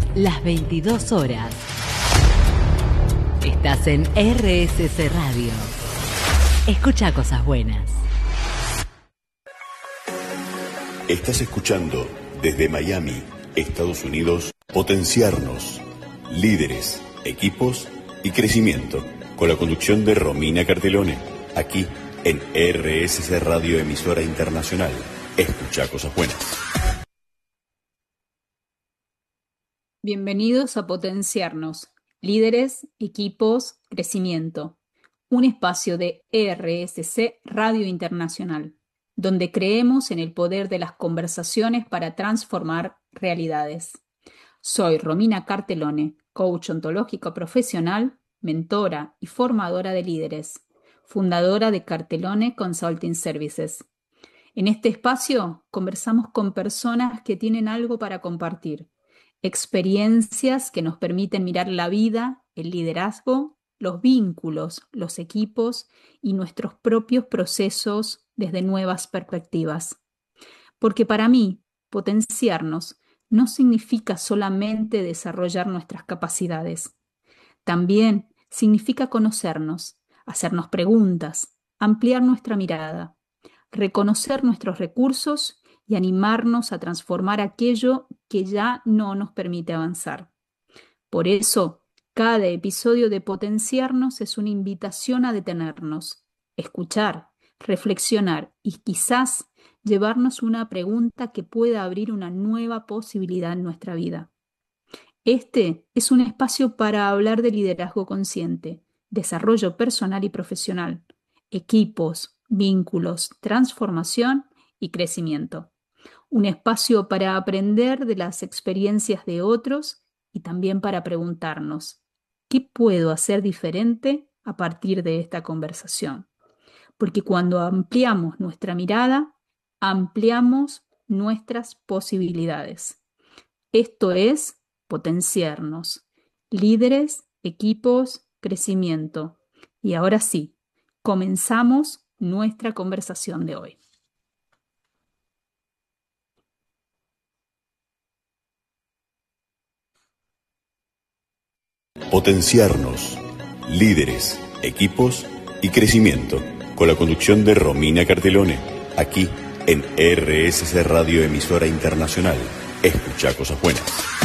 las 22 horas. Estás en RSC Radio. Escucha cosas buenas. Estás escuchando desde Miami, Estados Unidos, Potenciarnos, líderes, equipos y crecimiento, con la conducción de Romina Cartelone, aquí en RSC Radio, emisora internacional. Escucha cosas buenas. Bienvenidos a Potenciarnos, líderes, equipos, crecimiento, un espacio de RSC Radio Internacional, donde creemos en el poder de las conversaciones para transformar realidades. Soy Romina Cartelone, coach ontológico profesional, mentora y formadora de líderes, fundadora de Cartelone Consulting Services. En este espacio conversamos con personas que tienen algo para compartir, experiencias que nos permiten mirar la vida, el liderazgo, los vínculos, los equipos y nuestros propios procesos desde nuevas perspectivas. Porque para mí, potenciarnos no significa solamente desarrollar nuestras capacidades. También significa conocernos, hacernos preguntas, ampliar nuestra mirada, reconocer nuestros recursos y animarnos a transformar aquello que ya no nos permite avanzar. Por eso, cada episodio de Potenciarnos es una invitación a detenernos, escuchar, reflexionar y quizás llevarnos una pregunta que pueda abrir una nueva posibilidad en nuestra vida. Este es un espacio para hablar de liderazgo consciente, desarrollo personal y profesional, equipos, vínculos, transformación y crecimiento. Un espacio para aprender de las experiencias de otros y también para preguntarnos, ¿qué puedo hacer diferente a partir de esta conversación? Porque cuando ampliamos nuestra mirada, ampliamos nuestras posibilidades. Esto es potenciarnos, líderes, equipos, crecimiento. Y ahora sí, comenzamos nuestra conversación de hoy. Potenciarnos, líderes, equipos y crecimiento, con la conducción de Romina Cartelone, aquí en RSC Radio, emisora internacional. Escucha cosas buenas.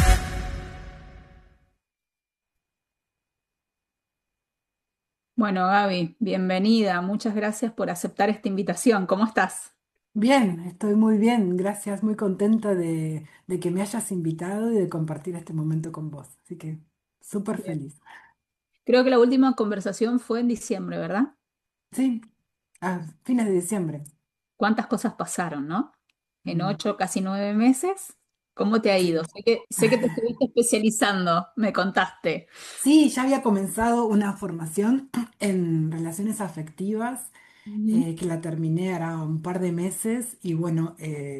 Bueno, Gaby, bienvenida. Muchas gracias por aceptar esta invitación. ¿Cómo estás? Bien, estoy muy bien, gracias, muy contenta de que me hayas invitado y de compartir este momento con vos. Así que súper Bien. feliz. Creo que la última conversación fue en diciembre, ¿verdad? Sí, a fines de diciembre. ¿Cuántas cosas pasaron, no? En Mm, 8, casi 9 meses. ¿Cómo te ha ido? sí. Sé que te estuviste especializando, me contaste. Sí, ya había comenzado una formación en relaciones afectivas Ujú. que la terminé hará un par de meses y bueno,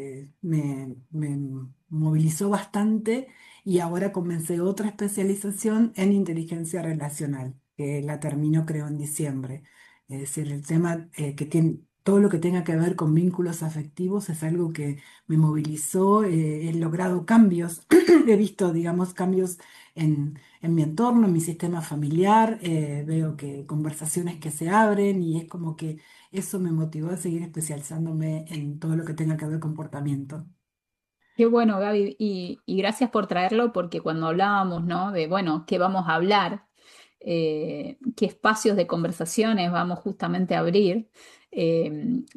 me movilizó bastante y ahora comencé otra especialización en inteligencia relacional, que la termino creo en diciembre. Es decir, el tema que tiene, todo lo que tenga que ver con vínculos afectivos es algo que me movilizó, he logrado cambios, he visto, digamos, cambios en mi entorno, en mi sistema familiar, veo que conversaciones que se abren y es como que eso me motivó a seguir especializándome en todo lo que tenga que ver con comportamiento. Qué bueno, Gaby, y gracias por traerlo porque cuando hablábamos, ¿no? De, bueno, ¿qué vamos a hablar? Qué espacios de conversaciones vamos justamente a abrir eh,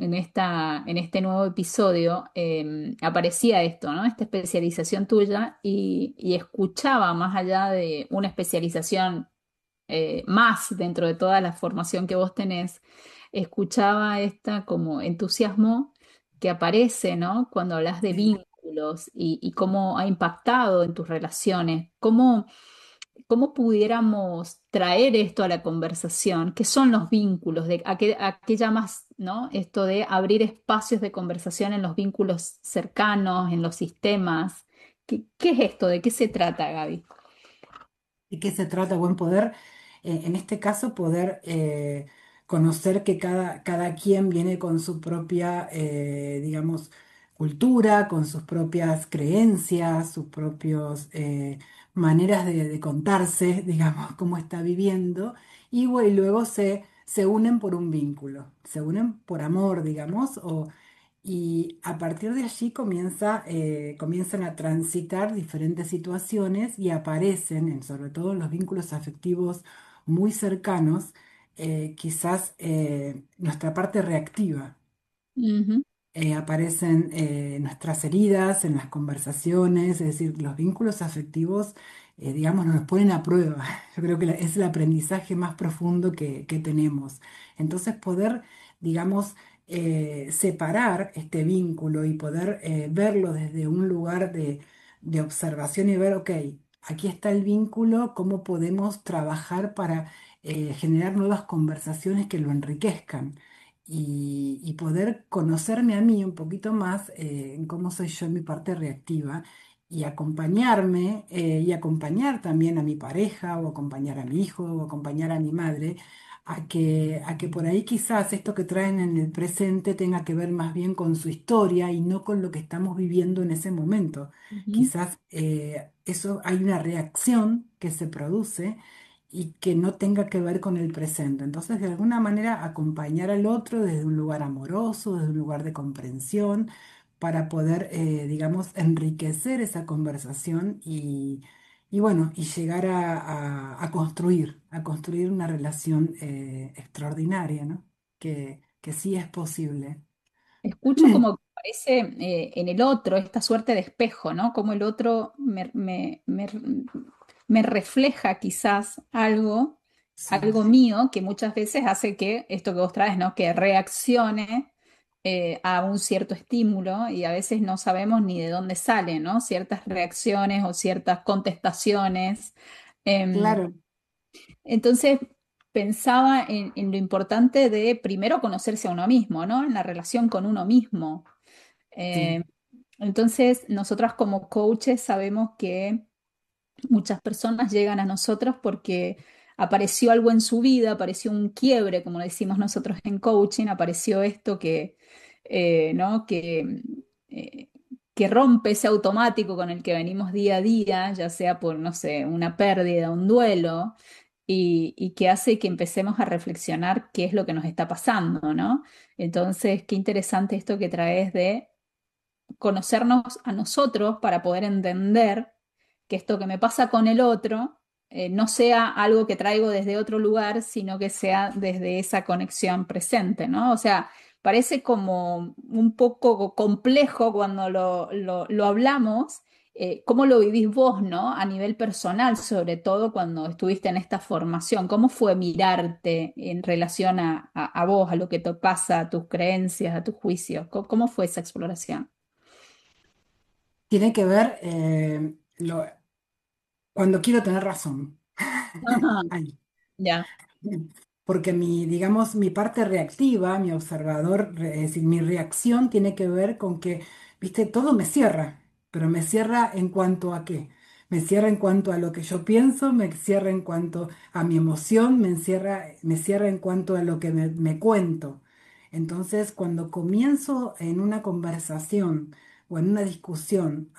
en este nuevo episodio, aparecía esto, ¿no? Esta especialización tuya y escuchaba más allá de una especialización más dentro de toda la formación que vos tenés, escuchaba esta como entusiasmo que aparece, ¿no? Cuando hablas de Sí. vínculos y cómo ha impactado en tus relaciones, cómo pudiéramos traer esto a la conversación, qué son los vínculos, a qué llamas, ¿no? Esto de abrir espacios de conversación en los vínculos cercanos, en los sistemas. ¿Qué es esto? ¿De qué se trata, Gaby? ¿De qué se trata? Buen poder, en este caso, poder conocer que cada quien viene con su propia, digamos, cultura, con sus propias creencias, sus propias maneras de contarse, digamos, cómo está viviendo, y, y luego se unen por un vínculo, se unen por amor, digamos, y a partir de allí comienzan a transitar diferentes situaciones y aparecen, sobre todo en los vínculos afectivos muy cercanos, quizás nuestra parte reactiva. Ujú, Aparecen nuestras heridas en las conversaciones, es decir, los vínculos afectivos, digamos, nos ponen a prueba. Yo creo que es el aprendizaje más profundo que tenemos. Entonces, poder, digamos, separar este vínculo y poder verlo desde un lugar de observación y ver, ok, aquí está el vínculo, cómo podemos trabajar para generar nuevas conversaciones que lo enriquezcan y poder conocerme a mí un poquito más en cómo soy yo en mi parte reactiva y acompañarme y acompañar también a mi pareja o acompañar a mi hijo o acompañar a mi madre a que por ahí quizás esto que traen en el presente tenga que ver más bien con su historia y no con lo que estamos viviendo en ese momento. ujú. Quizás eso hay una reacción que se produce y que no tenga que ver con el presente. Entonces, de alguna manera, acompañar al otro desde un lugar amoroso, desde un lugar de comprensión, para poder, digamos, enriquecer esa conversación y bueno, y llegar a construir una relación extraordinaria, ¿no? Que sí es posible. Escucho como que parece en el otro esta suerte de espejo, ¿no? Como el otro me refleja quizás algo, Sí, algo mío que muchas veces hace que esto que vos traes, ¿no? Que reaccione a un cierto estímulo y a veces no sabemos ni de dónde salen, ¿no? Ciertas reacciones o ciertas contestaciones. Em, claro, entonces pensaba en lo importante de primero conocerse a uno mismo, ¿no? En la relación con uno mismo. sí, Eh, entonces, nosotras como coaches sabemos que muchas personas llegan a nosotros porque apareció algo en su vida, apareció un quiebre, como decimos nosotros en coaching, apareció esto ¿no? Eh, que rompe ese automático con el que venimos día a día, ya sea por, no sé, una pérdida, un duelo, y que hace que empecemos a reflexionar qué es lo que nos está pasando, ¿no? Entonces, qué interesante esto que traes de conocernos a nosotros para poder entender que esto que me pasa con el otro no sea algo que traigo desde otro lugar, sino que sea desde esa conexión presente, ¿no? O sea, parece como un poco complejo cuando lo hablamos. ¿Cómo lo vivís vos, ¿no? A nivel personal, sobre todo cuando estuviste en esta formación. ¿Cómo fue mirarte en relación a vos, a lo que te pasa, a tus creencias, a tus juicios? ¿Cómo fue esa exploración? tiene que ver cuando quiero tener razón. Ajá, Ahí. ya, Porque digamos, mi parte reactiva, mi observador, es decir, mi reacción tiene que ver con que, viste, todo me cierra, pero me cierra en cuanto a qué. Me cierra en cuanto a lo que yo pienso, me cierra en cuanto a mi emoción, me cierra en cuanto a lo que me cuento. Entonces, cuando comienzo en una conversación o en una discusión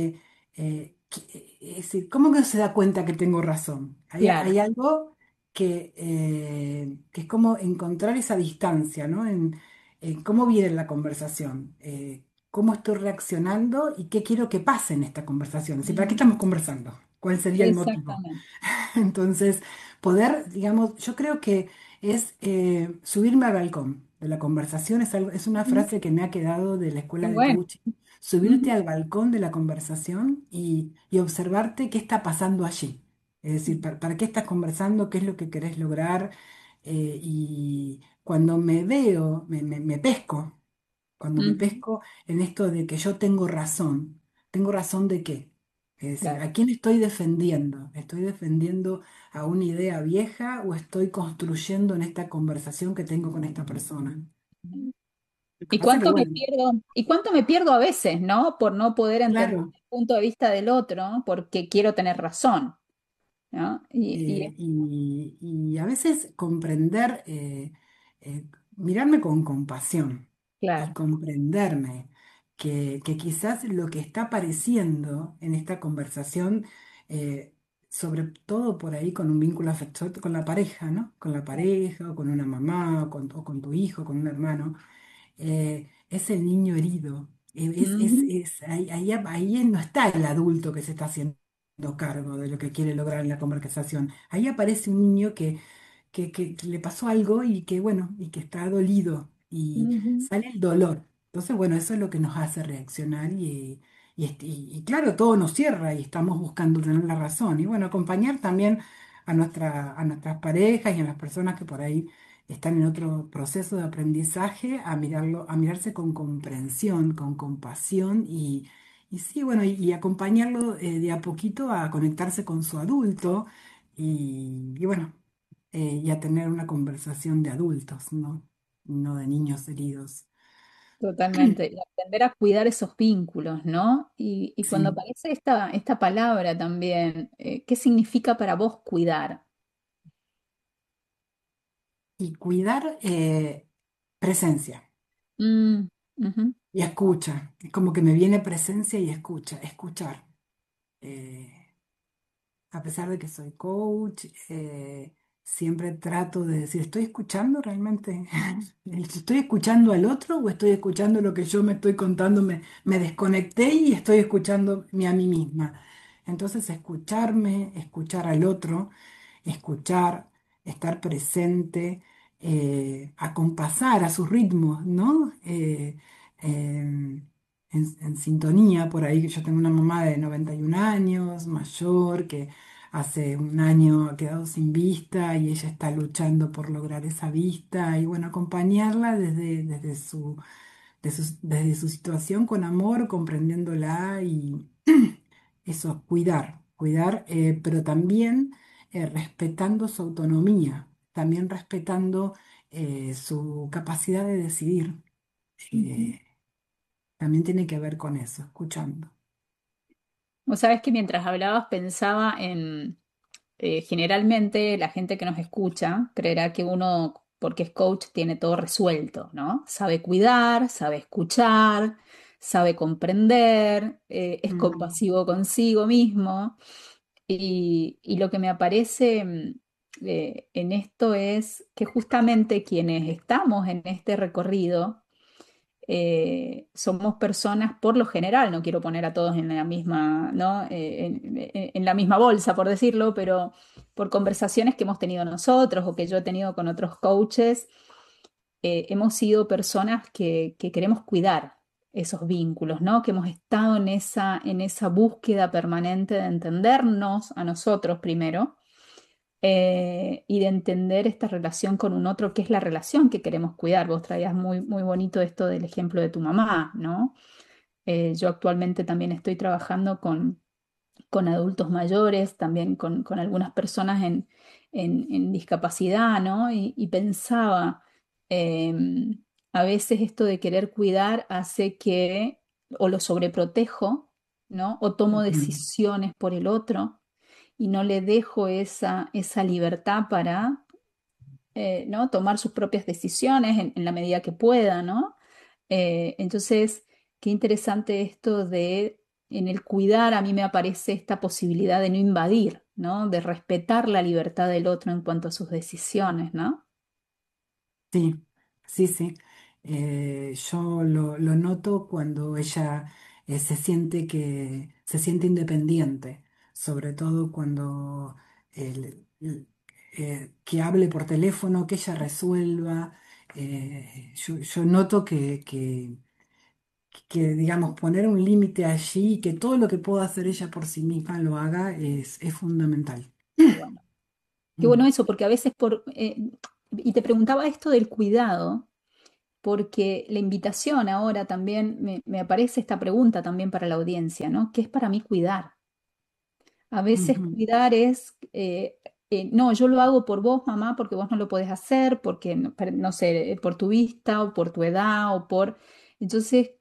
es decir, ¿cómo que no se da cuenta que tengo razón? claro. Hay algo que es como encontrar esa distancia, ¿no? En cómo viene la conversación, cómo estoy reaccionando y qué quiero que pase en esta conversación. Es decir, ¿para qué Ujú, estamos conversando? ¿Cuál sería el motivo? exactamente. Entonces, poder, digamos, yo creo que es subirme al balcón de la conversación, es una Ujú, frase que me ha quedado de la qué escuela de bueno. coaching, subirte Ujú, al balcón de la conversación y observarte qué está pasando allí. Es decir, para qué estás conversando, qué es lo que querés lograr. Y cuando me veo, me pesco, cuando me ujú, pesco en esto de que yo ¿tengo razón de qué? Es decir, claro. ¿a quién estoy defendiendo? ¿Estoy defendiendo a una idea vieja o estoy construyendo en esta conversación que tengo con esta persona? Lo que pasa que, bueno, Y cuánto me pierdo a veces, ¿no? Por no poder entender claro, el punto de vista del otro, porque quiero tener razón, ¿no? y a veces comprender, mirarme con compasión y Claro. comprenderme que quizás lo que está apareciendo en esta conversación, eh, sobre todo por ahí con un vínculo afectivo con la pareja, ¿no? Con la pareja, o con una mamá, o con tu hijo, con un hermano, es el niño herido. Ujú, Ahí no está el adulto que se está haciendo cargo de lo que quiere lograr en la conversación. Ahí aparece un niño que le pasó algo y que, bueno, y que está dolido y ujú. sale el dolor. Entonces, bueno, eso es lo que nos hace reaccionar y claro, todo nos cierra y estamos buscando tener la razón. Y bueno, acompañar también a nuestras parejas y a las personas que por ahí están en otro proceso de aprendizaje, a mirarse con comprensión, con compasión y sí, bueno, y acompañarlo de a poquito a conectarse con su adulto y bueno, y a tener una conversación de adultos, ¿no? No de niños heridos. Totalmente. Y aprender a cuidar esos vínculos, ¿no? Y cuando Sí. aparece esta palabra también, ¿qué significa para vos cuidar? Y cuidar presencia Mm, ujú, y escucha. Es como que me viene presencia y escucha, escuchar. Eh, a pesar de que soy coach, siempre trato de decir, ¿estoy escuchando realmente? ¿Estoy escuchando al otro o estoy escuchando lo que yo me estoy contando? Me desconecté y estoy escuchándome a mí misma. Entonces, escucharme, escuchar al otro, escuchar, estar presente, acompasar a sus ritmos, ¿no? En sintonía, por ahí que yo tengo una mamá de 91 años, mayor, que hace un año ha quedado sin vista y ella está luchando por lograr esa vista y bueno, acompañarla desde su situación con amor, comprendiéndola y eso, cuidar, pero también respetando su autonomía, también respetando su capacidad de decidir. ujú. Eh, también tiene que ver con eso, escuchando. Vos sabés que mientras hablabas pensaba en, generalmente la gente que nos escucha creerá que uno, porque es coach, tiene todo resuelto, ¿no? Sabe cuidar, sabe escuchar, sabe comprender, es Mm, compasivo consigo mismo. Y lo que me aparece en esto es que justamente quienes estamos en este recorrido, somos personas por lo general, no quiero poner a todos en la misma, ¿no? En la misma bolsa, por decirlo, pero por conversaciones que hemos tenido nosotros o que yo he tenido con otros coaches, hemos sido personas que queremos cuidar esos vínculos, ¿no? Que hemos estado en esa búsqueda permanente de entendernos a nosotros primero, y de entender esta relación con un otro, que es la relación que queremos cuidar. Vos traías muy, muy bonito esto del ejemplo de tu mamá, ¿no? Yo actualmente también estoy trabajando con adultos mayores, también con algunas personas en discapacidad, ¿no? Y pensaba, eh, a veces esto de querer cuidar hace que o lo sobreprotejo, ¿no? O tomo ujú. decisiones por el otro y no le dejo esa libertad para, ¿no? Tomar sus propias decisiones en la medida que pueda, ¿no? Entonces, qué interesante esto de, en el cuidar, a mí me aparece esta posibilidad de no invadir, ¿no? De respetar la libertad del otro en cuanto a sus decisiones, ¿no? Sí, sí, sí. Yo lo noto cuando ella se siente independiente, sobre todo cuando que hable por teléfono, que ella resuelva. Yo noto digamos, poner un límite allí y que todo lo que pueda hacer ella por sí misma lo haga es fundamental. Qué bueno. Qué bueno Mm, eso, porque a veces y te preguntaba esto del cuidado, porque la invitación ahora también, me aparece esta pregunta también para la audiencia, ¿no? ¿Qué es para mí cuidar? A veces ujú, cuidar es, no, yo lo hago por vos, mamá, porque vos no lo podés hacer, porque, no, no sé, por tu vista o por tu edad o por... Entonces,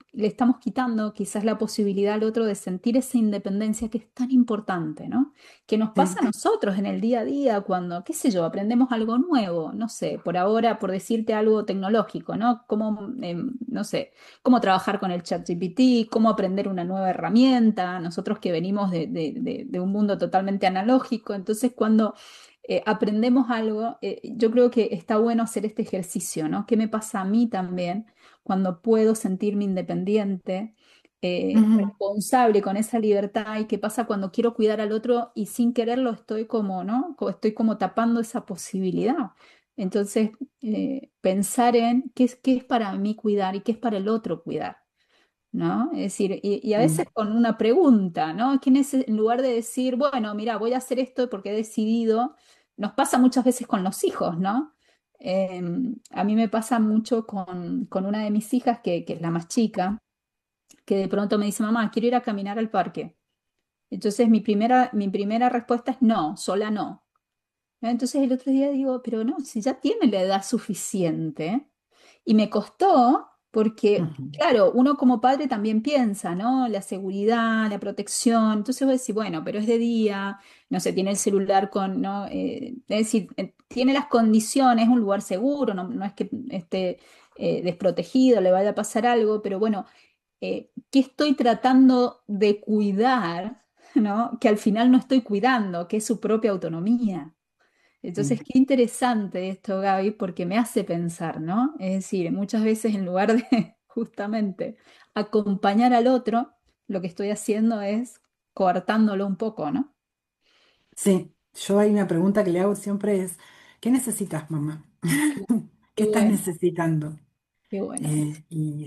le estamos quitando quizás la posibilidad al otro de sentir esa independencia que es tan importante, ¿no? Que nos pasa Sí. a nosotros en el día a día cuando, qué sé yo, aprendemos algo nuevo, no sé, por ahora, por decirte algo tecnológico, ¿no? Como, no sé, cómo trabajar con el ChatGPT, cómo aprender una nueva herramienta, nosotros que venimos de un mundo totalmente analógico, entonces cuando aprendemos algo, yo creo que está bueno hacer este ejercicio, ¿no? ¿Qué me pasa a mí también cuando puedo sentirme independiente, Ujú, responsable con esa libertad? ¿Y qué pasa cuando quiero cuidar al otro y sin quererlo estoy como, ¿no? Estoy como tapando esa posibilidad. Entonces, pensar en qué es para mí cuidar y qué es para el otro cuidar. ¿No? Es decir, y a sí. veces con una pregunta, ¿no? En lugar de decir, bueno, mira, voy a hacer esto porque he decidido, nos pasa muchas veces con los hijos, ¿no? Eh, a mí me pasa mucho con una de mis hijas, que es la más chica, que de pronto me dice, mamá, quiero ir a caminar al parque. Entonces mi primera respuesta es no, sola no. ¿No? Entonces el otro día digo, pero no, si ya tiene la edad suficiente. Y me costó porque, Ujú. claro, uno como padre también piensa, ¿no? La seguridad, la protección. Entonces vos decís, bueno, pero es de día, no sé, tiene el celular con, ¿no? Es decir, tiene las condiciones, es un lugar seguro, no es que esté desprotegido, le vaya a pasar algo, pero bueno, ¿qué estoy tratando de cuidar, ¿no? Que al final no estoy cuidando, que es su propia autonomía. Entonces, Sí. qué interesante esto, Gaby, porque me hace pensar, ¿no? Es decir, muchas veces en lugar de justamente acompañar al otro, lo que estoy haciendo es coartándolo un poco, ¿no? Sí, yo hay una pregunta que le hago siempre es, ¿qué necesitas, mamá? Qué ¿Qué estás bueno, necesitando? qué bueno eso.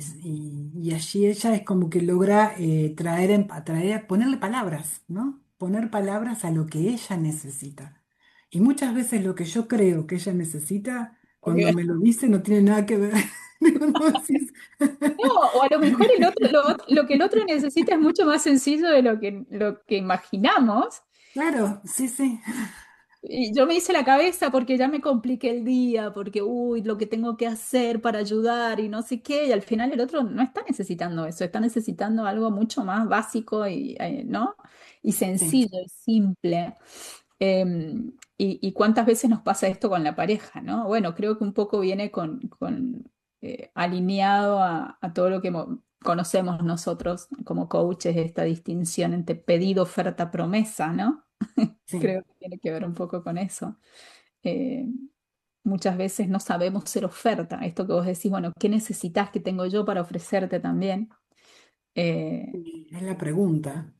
Y allí ella es como que logra traer, ponerle palabras, ¿no? Poner palabras a lo que ella necesita. Y muchas veces lo que yo creo que ella necesita, cuando Ok. me lo dice, no tiene nada que ver. Cuando decís, No, o a lo mejor el otro, lo que el otro necesita es mucho más sencillo de lo que imaginamos. claro, sí, sí, Y yo me hice la cabeza porque ya me compliqué el día, porque, uy, lo que tengo que hacer para ayudar y no sé qué, y al final el otro no está necesitando eso, está necesitando algo mucho más básico y, ¿no? Y sí, sencillo y simple. Y cuántas veces nos pasa esto con la pareja, ¿no? Bueno, creo que un poco viene alineado a todo lo que conocemos nosotros como coaches, esta distinción entre pedido, oferta, promesa, ¿no? sí. Creo que tiene que ver un poco con eso. Eh, Muchas veces no sabemos ser oferta. Esto que vos decís, bueno, ¿qué necesitas que tengo yo para ofrecerte también? Eh, Es la pregunta.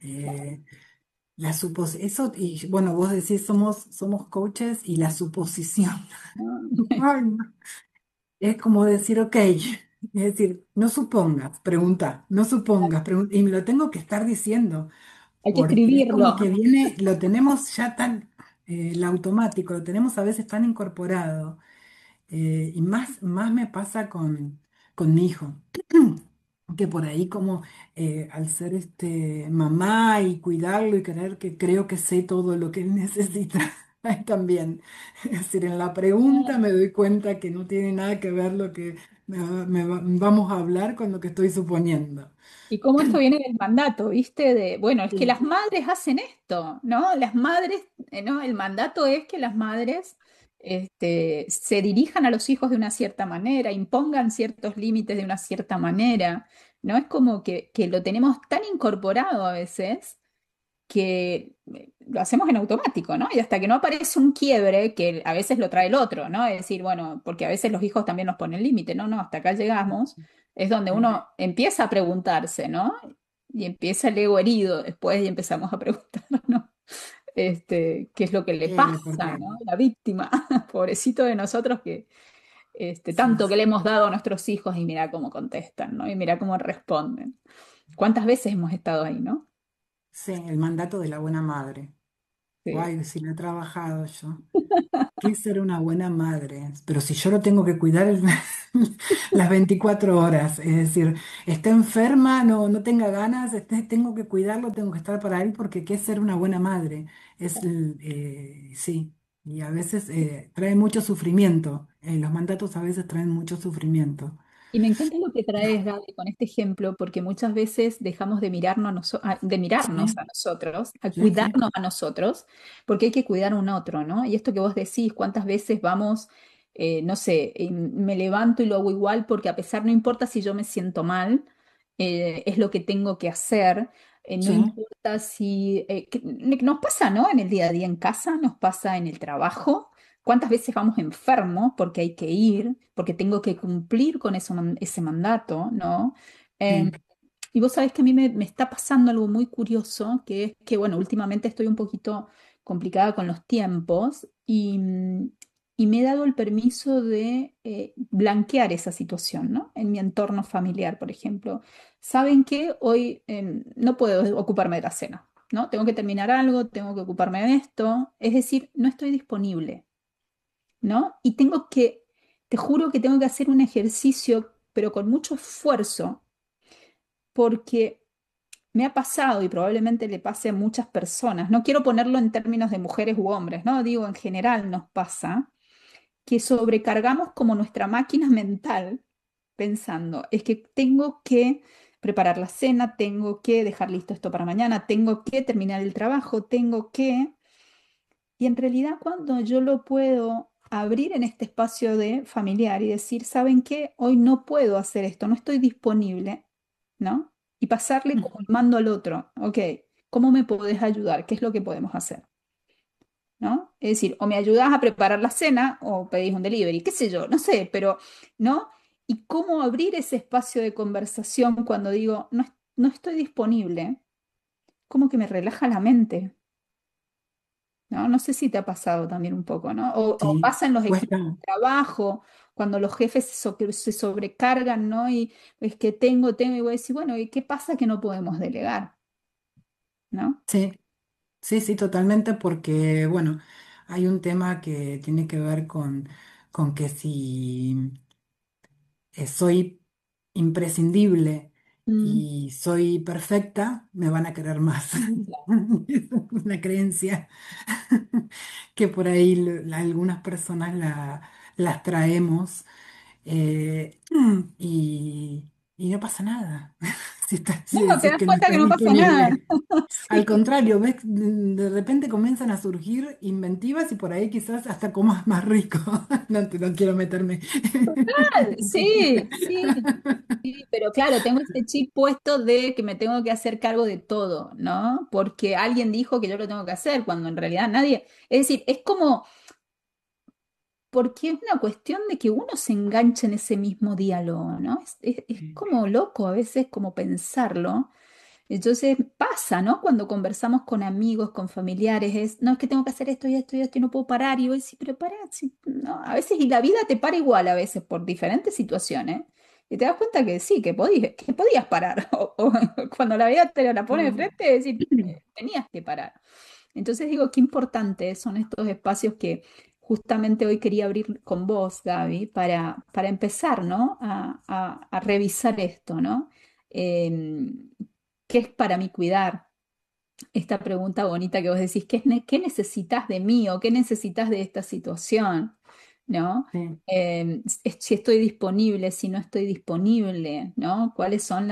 Eso, y bueno, vos decís somos coaches y la suposición. ¿no? Ay, no. Es como decir, ok, es decir, no supongas, pregunta, no supongas, y me lo tengo que estar diciendo, Hay que porque es como escribirlo. que viene, lo tenemos ya tan, el automático, lo tenemos a veces tan incorporado, y más me pasa con mi hijo, que por ahí como al ser mamá y cuidarlo y creer que creo que sé todo lo que él necesita, ahí también. Es decir, en la pregunta me doy cuenta que no tiene nada que ver lo que vamos a hablar con lo que estoy suponiendo. Y cómo esto viene del mandato, ¿viste? Bueno, es que Sí, las madres hacen esto, ¿no? Las madres, ¿no? El mandato es que las madres se dirijan a los hijos de una cierta manera, impongan ciertos límites de una cierta manera, ¿no? Es como que lo tenemos tan incorporado a veces que lo hacemos en automático, ¿no? Y hasta que no aparece un quiebre, que a veces lo trae el otro, ¿no? Es decir, bueno, porque a veces los hijos también nos ponen límite, no, no, hasta acá llegamos, es donde sí, uno empieza a preguntarse, ¿no? Y empieza el ego herido después y empezamos a preguntar, ¿no? ¿Qué es lo que le pasa, porque ¿no? La víctima, pobrecito de nosotros que sí, tanto que le hemos dado a nuestros hijos y mira cómo contestan, ¿no? Y mira cómo responden. ¿Cuántas veces hemos estado ahí, ¿no? sí, el mandato de la buena madre. Sí. Guay, si lo he trabajado yo. ¿Qué es ser una buena madre? Pero si yo lo tengo que cuidar las 24 horas, es decir, esté enferma, no tenga ganas, tengo que cuidarlo, tengo que estar para él, porque ¿qué es ser una buena madre? Sí, y a veces trae mucho sufrimiento. Los mandatos a veces traen mucho sufrimiento. Y me encanta lo que traes, Gaby, con este ejemplo, porque muchas veces dejamos de mirarnos de mirarnos Sí, a nosotros, a sí, sí, cuidarnos a nosotros, porque hay que cuidar a un otro, ¿no? Y esto que vos decís, cuántas veces vamos, no sé, me levanto y lo hago igual porque a pesar, no importa si yo me siento mal, es lo que tengo que hacer, no sí, importa si, nos pasa, ¿no? En el día a día en casa, nos pasa en el trabajo. ¿Cuántas veces vamos enfermos porque hay que ir, porque tengo que cumplir con ese mandato, ¿no? Em, sí. y vos sabés que a mí me está pasando algo muy curioso, que es que, bueno, últimamente estoy un poquito complicada con los tiempos y me he dado el permiso de blanquear esa situación, ¿no? En mi entorno familiar, por ejemplo. ¿Saben qué? Hoy no puedo ocuparme de la cena, ¿no? Tengo que terminar algo, tengo que ocuparme de esto, es decir, no estoy disponible. ¿No? Y te juro que tengo que hacer un ejercicio, pero con mucho esfuerzo, porque me ha pasado y probablemente le pase a muchas personas. No quiero ponerlo en términos de mujeres u hombres, ¿no? Digo, en general nos pasa que sobrecargamos como nuestra máquina mental pensando, es que tengo que preparar la cena, tengo que dejar listo esto para mañana, tengo que terminar el trabajo, tengo que... Y en realidad cuando yo lo puedo abrir en este espacio de familiar y decir, ¿saben qué? Hoy no puedo hacer esto, no estoy disponible, ¿no? Y pasarle como el mando al otro, ok, ¿cómo me podés ayudar? ¿Qué es lo que podemos hacer? ¿No? Es decir, o me ayudás a preparar la cena o pedís un delivery, qué sé yo, no sé, pero, ¿no? Y cómo abrir ese espacio de conversación cuando digo, no, no estoy disponible, como que me relaja la mente. ¿No? No sé si te ha pasado también un poco, ¿no? O Sí. pasa en los equipos Cuesta. de trabajo, cuando los jefes se sobrecargan, ¿no? Y es que tengo, y voy a decir, bueno, ¿y qué pasa que no podemos delegar? ¿No? Sí, sí, sí, totalmente, porque, bueno, hay un tema que tiene que ver con que si soy imprescindible Mm, y soy perfecta, me van a querer más. Es una creencia que por ahí algunas personas las traemos, eh, y, y no pasa nada no, te si es das que no cuenta que estás no pasa nada. disponible. Al Sí, contrario, ves, de repente comienzan a surgir inventivas y por ahí quizás hasta comas más rico. No quiero meterme. sí, sí. Sí, pero claro, tengo este chip puesto de que me tengo que hacer cargo de todo, ¿no? Porque alguien dijo que yo lo tengo que hacer, cuando en realidad nadie. Es decir, es como porque es una cuestión de que uno se engancha en ese mismo diálogo, ¿no? Es como loco a veces como pensarlo. Entonces pasa, ¿no? Cuando conversamos con amigos, con familiares, no, es que tengo que hacer esto y esto y esto y no puedo parar. Y yo decir, pero pará, no, a veces, y la vida te para igual a veces por diferentes situaciones. Y te das cuenta que sí, que podías parar. O cuando la vida te la pone de Mm. frente, es decir, tenías que parar. Entonces digo, qué importantes son estos espacios que justamente hoy quería abrir con vos, Gaby, para empezar, ¿no? A revisar esto, ¿no? Em, ¿Qué es para mí cuidar? Esta pregunta bonita que vos decís, ¿qué necesitas de mí o qué necesitas de esta situación? ¿No? Sí. Si estoy disponible, si no estoy disponible, ¿no? ¿Cuáles son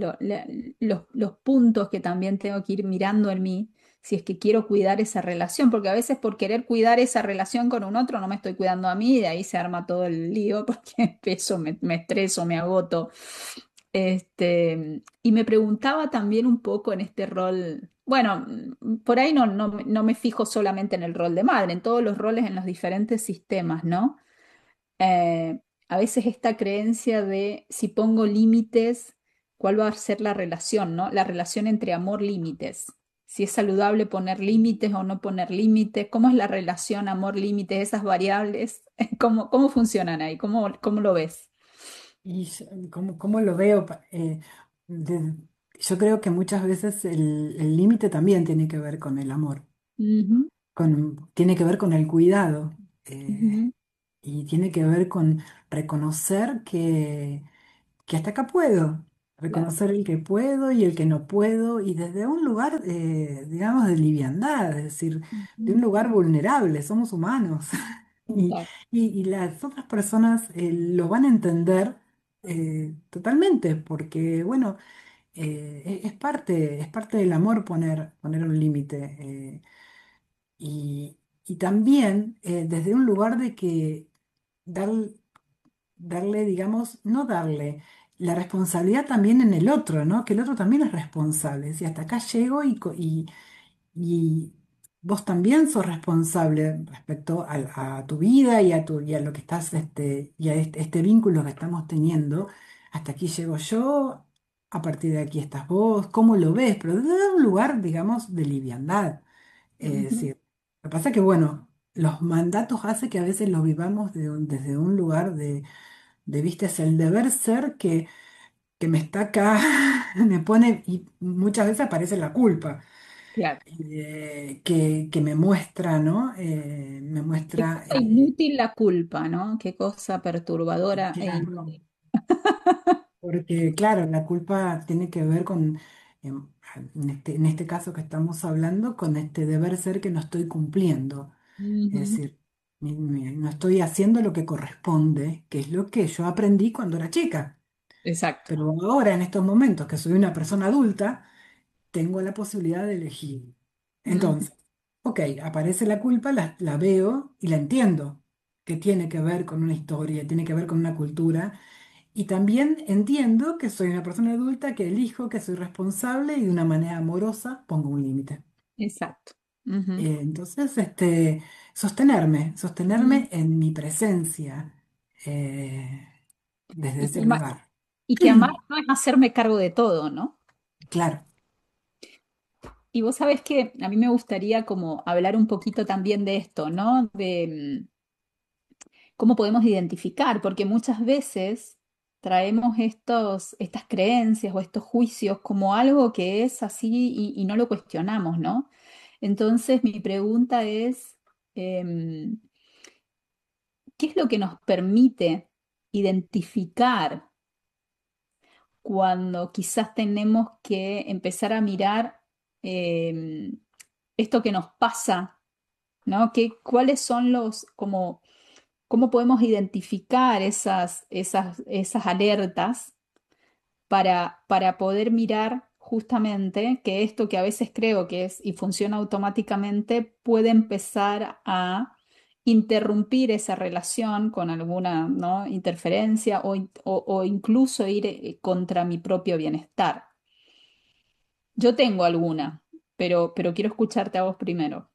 los puntos que también tengo que ir mirando en mí si es que quiero cuidar esa relación? Porque a veces por querer cuidar esa relación con un otro no me estoy cuidando a mí y de ahí se arma todo el lío porque empiezo, me estreso, me agoto. Y me preguntaba también un poco en este rol, bueno, por ahí no me fijo solamente en el rol de madre, en todos los roles en los diferentes sistemas, ¿no? Eh, a veces esta creencia de si pongo límites, ¿cuál va a ser la relación, ¿no? La relación entre amor-límites. Si es saludable poner límites o no poner límites, ¿cómo es la relación amor-límites, esas variables? ¿Cómo funcionan ahí? ¿Cómo lo ves? Y cómo lo veo, yo creo que muchas veces el límite también tiene que ver con el amor, Ujú, tiene que ver con el cuidado, ujú, y tiene que ver con reconocer que hasta acá puedo, claro. reconocer el que puedo y el que no puedo, y desde un lugar, digamos, de liviandad, es decir, de Ujú, un lugar vulnerable, somos humanos. Y, exacto. y las otras personas lo van a entender, totalmente, porque bueno, es parte del amor poner un límite. Y también desde un lugar de que dar, darle, digamos, no darle la responsabilidad también en el otro, ¿no? Que el otro también es responsable. Si hasta acá llego y vos también sos responsable respecto a tu vida y a lo que estás, y a este vínculo que estamos teniendo. Hasta aquí llego yo, a partir de aquí estás vos, ¿cómo lo ves? Pero desde un lugar, digamos, de liviandad. Ujú. Sí. Lo que pasa es que, bueno, los mandatos hace que a veces los vivamos desde un lugar viste, es el deber ser que me está acá, me pone, y muchas veces aparece la culpa, Claro. que me muestra, ¿no? Me Qué muestra, cosa inútil la culpa, ¿no? Qué cosa perturbadora e claro, inútil. porque claro, la culpa tiene que ver con, em, en este caso que estamos hablando, con este deber ser que no estoy cumpliendo. Es Ujú. decir, no estoy haciendo lo que corresponde, que es lo que yo aprendí cuando era chica. Exacto. Pero ahora, en estos momentos que soy una persona adulta, tengo la posibilidad de elegir. Ujú. Entonces, ok, aparece la culpa, la veo y la entiendo, que tiene que ver con una historia, tiene que ver con una cultura. Y también entiendo que soy una persona adulta, que elijo, que soy responsable y de una manera amorosa pongo un límite. Exacto. Ujú. Entonces, Mm. sostenerme en mi presencia, eh, desde Y, ese lugar. y que amar no es hacerme cargo de todo, ¿no? Claro. Y vos sabés que a mí me gustaría como hablar un poquito también de esto, ¿no? De cómo podemos identificar, porque muchas veces traemos estas creencias o estos juicios como algo que es así y no lo cuestionamos, ¿no? Entonces mi pregunta es, em, ¿qué es lo que nos permite identificar cuando quizás tenemos que empezar a mirar esto que nos pasa, ¿no? ¿Cuáles son como, cómo podemos identificar esas alertas para poder mirar justamente que esto que a veces creo que es y funciona automáticamente puede empezar a interrumpir esa relación con alguna, ¿no? interferencia o incluso ir contra mi propio bienestar? Yo tengo alguna, pero quiero escucharte a vos primero.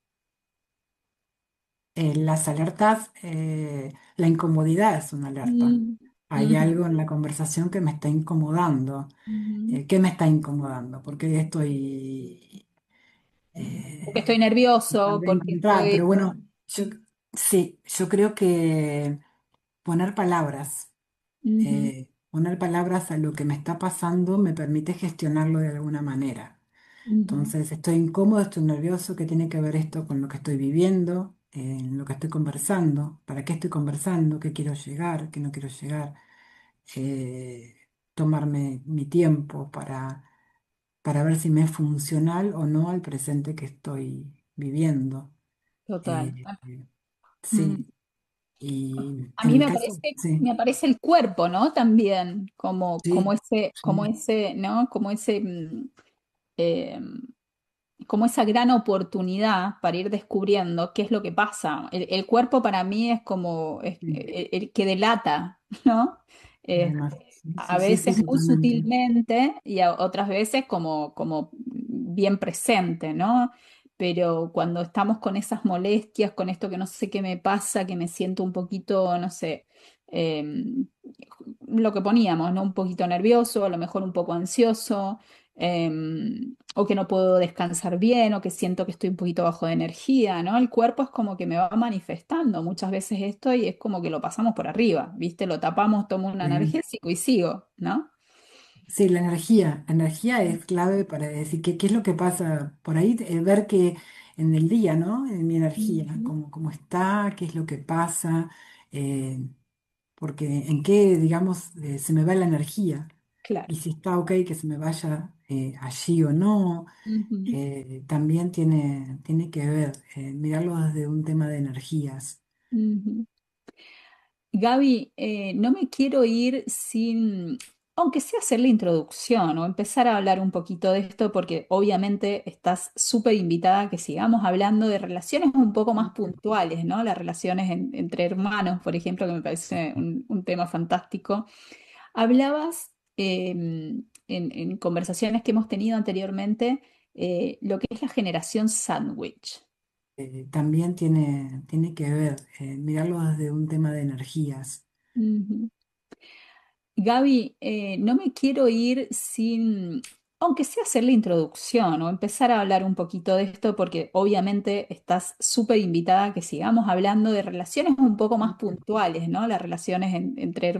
Las alertas, la incomodidad es una alerta. Mm, Hay ujú, algo en la conversación que me está incomodando. ujú. ¿Qué me está incomodando? Porque estoy Porque estoy eh, nervioso, tardé en porque encontrar? estoy... Pero bueno, sí, yo creo que poner palabras, Ujú, poner palabras a lo que me está pasando me permite gestionarlo de alguna manera. ujú. Entonces, estoy incómodo, estoy nervioso, ¿qué tiene que ver esto con lo que estoy viviendo, en lo que estoy conversando? ¿Para qué estoy conversando? ¿Qué quiero llegar? ¿Qué no quiero llegar? Eh, Tomarme mi tiempo para ver si me es funcional o no al presente que estoy viviendo. Total. Eh, Mm. sí, y A en mí mi caso, sí, me aparece el cuerpo, ¿no? También, sí, como sí, ese, ¿no? Eh, como esa gran oportunidad para ir descubriendo qué es lo que pasa. El cuerpo para mí es como sí, el que delata, ¿no? Eh, además, sí, a sí, sí, sí, veces muy totalmente. sutilmente y otras veces como bien presente, ¿no? Pero cuando estamos con esas molestias, con esto que no sé qué me pasa, que me siento un poquito, no sé, lo que poníamos, ¿no? Un poquito nervioso, a lo mejor un poco ansioso, o que no puedo descansar bien, o que siento que estoy un poquito bajo de energía, ¿no? El cuerpo es como que me va manifestando muchas veces esto y es como que lo pasamos por arriba, ¿viste? Lo tapamos, tomo un Sí. analgésico y sigo, ¿no? Sí, la energía es clave para decir qué es lo que pasa por ahí, ver que en el día, ¿no? En mi energía, Ujú. cómo está, qué es lo que pasa, eh, porque en qué, digamos, se me va la energía Claro. y si está ok que se me vaya allí o no, Ujú. también tiene que ver, mirarlo desde un tema de energías. Ujú. Gaby, no me quiero ir sin, aunque sea hacer la introducción o empezar a hablar un poquito de esto, porque obviamente estás súper invitada a que sigamos hablando de relaciones un poco más puntuales, ¿no? Las relaciones entre hermanos, por ejemplo, que me parece un tema fantástico. Hablabas en conversaciones que hemos tenido anteriormente, lo que es la generación sándwich. También tiene que ver, mirarlo desde un tema de energías. Ujú. Gaby, no me quiero ir sin, aunque sea hacer la introducción o empezar a hablar un poquito de esto, porque obviamente estás súper invitada a que sigamos hablando de relaciones un poco más puntuales, ¿no? Las relaciones entre